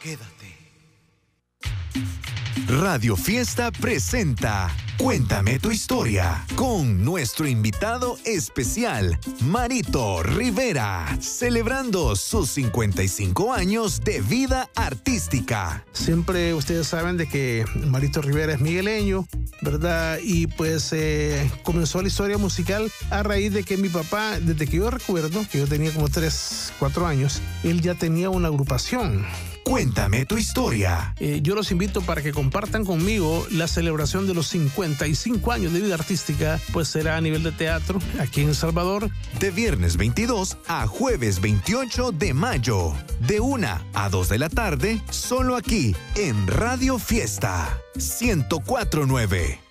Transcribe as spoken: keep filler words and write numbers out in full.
Quédate. Radio Fiesta presenta Cuéntame tu historia con nuestro invitado especial, Marito Rivera, celebrando sus cincuenta y cinco años de vida artística. Siempre ustedes saben de que Marito Rivera es migueleño, ¿verdad? Y pues eh, comenzó la historia musical a raíz de que mi papá, desde que yo recuerdo, que yo tenía como tres, cuatro años, él ya tenía una agrupación. Cuéntame tu historia. Eh, yo los invito para que compartan conmigo la celebración de los cincuenta y cinco años de vida artística, pues será a nivel de teatro aquí en El Salvador. De viernes veintidós a jueves veintiocho de mayo, de una a dos de la tarde, solo aquí en Radio Fiesta ciento cuatro punto nueve.